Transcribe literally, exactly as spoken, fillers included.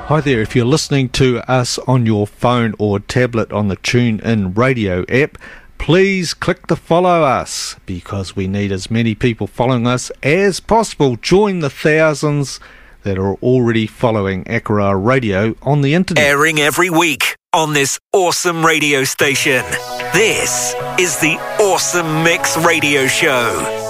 Hi there, if you're listening to us on your phone or tablet on the TuneIn Radio app, please click to follow us, because we need as many people following us as possible. Join the thousands that are already following Akara Radio on the internet. Airing every week on this awesome radio station. This is the Awesome Mix Radio Show.